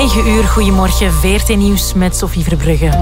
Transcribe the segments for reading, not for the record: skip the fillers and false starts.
9 uur, goedemorgen, VRT Nieuws met Sophie Verbrugge.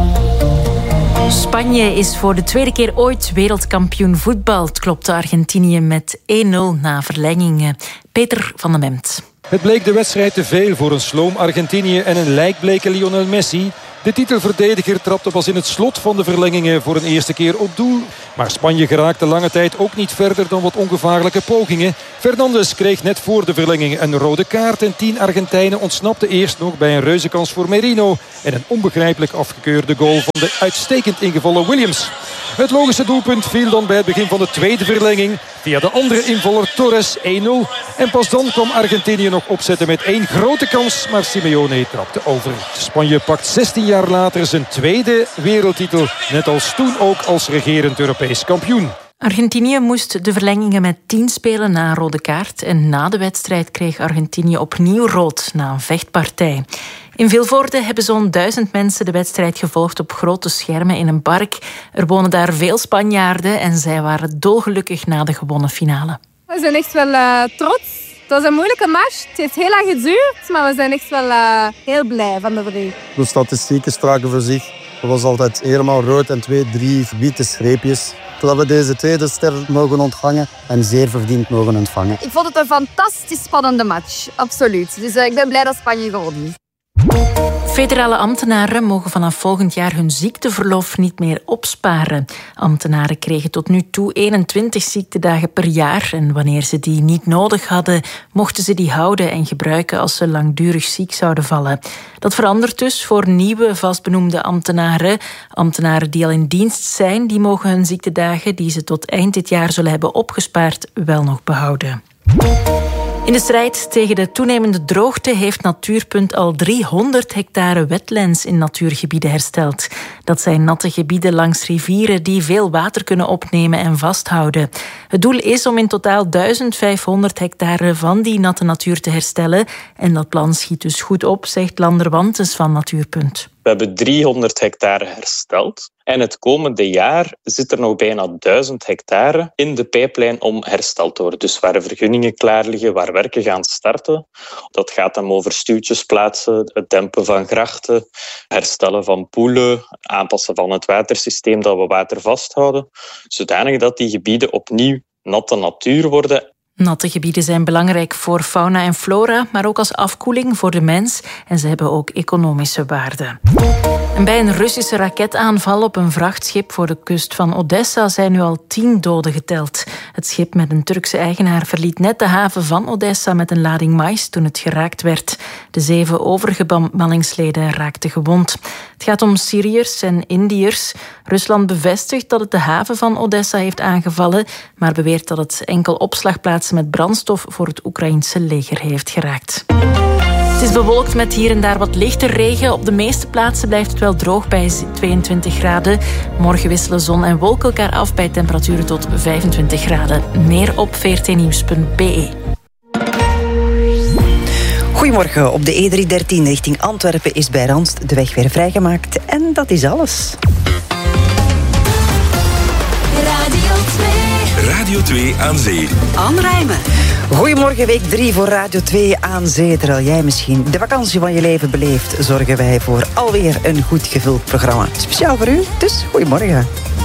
Spanje is voor de tweede keer ooit wereldkampioen voetbal. Het klopte Argentinië met 1-0 na verlengingen. Peter van den Bemt. Het bleek de wedstrijd te veel voor een sloom Argentinië en een lijkbleke Lionel Messi. De titelverdediger trapte pas in het slot van de verlengingen voor een eerste keer op doel. Maar Spanje geraakte lange tijd ook niet verder dan wat ongevaarlijke pogingen. Fernandes kreeg net voor de verlenging een rode kaart en 10 Argentijnen ontsnapten eerst nog bij een reuzenkans voor Merino en een onbegrijpelijk afgekeurde goal van de uitstekend ingevallen Williams. Het logische doelpunt viel dan bij het begin van de tweede verlenging via de andere invaller Torres 1-0. En pas dan kwam Argentinië nog opzetten met 1 grote kans, maar Simeone trapte over. Spanje pakt 16 jaar later zijn tweede wereldtitel, net als toen ook als regerend Europees kampioen. Argentinië moest de verlengingen met 10 spelen na een rode kaart. En na de wedstrijd kreeg Argentinië opnieuw rood na een vechtpartij. In Vilvoorde hebben zo'n 1000 mensen de wedstrijd gevolgd op grote schermen in een park. Er wonen daar veel Spanjaarden en zij waren dolgelukkig na de gewonnen finale. We zijn echt wel trots. Het was een moeilijke match. Het heeft heel lang geduurd, maar we zijn echt wel heel blij van de vrede. De statistieken spraken voor zich. Het was altijd helemaal rood en 2, 3 witte streepjes. Totdat we deze tweede ster mogen ontvangen en zeer verdiend mogen ontvangen. Ik vond het een fantastisch spannende match, absoluut. Dus ik ben blij dat Spanje gewonnen is. Federale ambtenaren mogen vanaf volgend jaar hun ziekteverlof niet meer opsparen. Ambtenaren kregen tot nu toe 21 ziektedagen per jaar. En wanneer ze die niet nodig hadden, mochten ze die houden en gebruiken als ze langdurig ziek zouden vallen. Dat verandert dus voor nieuwe vastbenoemde ambtenaren. Ambtenaren die al in dienst zijn, die mogen hun ziektedagen die ze tot eind dit jaar zullen hebben opgespaard wel nog behouden. In de strijd tegen de toenemende droogte heeft Natuurpunt al 300 hectare wetlands in natuurgebieden hersteld. Dat zijn natte gebieden langs rivieren die veel water kunnen opnemen en vasthouden. Het doel is om in totaal 1500 hectare van die natte natuur te herstellen. En dat plan schiet dus goed op, zegt Lander Wantes van Natuurpunt. We hebben 300 hectare hersteld. En het komende jaar zit er nog bijna 1000 hectare in de pijplijn om hersteld te worden. Dus waar vergunningen klaar liggen, waar werken gaan starten. Dat gaat dan over stuwtjes plaatsen, het dempen van grachten, herstellen van poelen, aanpassen van het watersysteem dat we water vasthouden. Zodanig dat die gebieden opnieuw natte natuur worden. Natte gebieden zijn belangrijk voor fauna en flora, maar ook als afkoeling voor de mens. En ze hebben ook economische waarde. En bij een Russische raketaanval op een vrachtschip voor de kust van Odessa zijn nu al 10 doden geteld. Het schip met een Turkse eigenaar verliet net de haven van Odessa met een lading mais toen het geraakt werd. De 7 overige bemanningsleden raakten gewond. Het gaat om Syriërs en Indiërs. Rusland bevestigt dat het de haven van Odessa heeft aangevallen, maar beweert dat het enkel opslagplaatsen met brandstof voor het Oekraïense leger heeft geraakt. Het is bewolkt met hier en daar wat lichte regen. Op de meeste plaatsen blijft het wel droog bij 22 graden. Morgen wisselen zon en wolken elkaar af bij temperaturen tot 25 graden. Meer op vrtnieuws.be. Goedemorgen. Op de E313 richting Antwerpen is bij Ranst de weg weer vrijgemaakt. En dat is alles. Radio 2 aan zee. Anne Rijmen. Goedemorgen, week 3 voor Radio 2 aan zee. Terwijl jij misschien de vakantie van je leven beleeft, zorgen wij voor alweer een goed gevuld programma. Speciaal voor u, dus goedemorgen.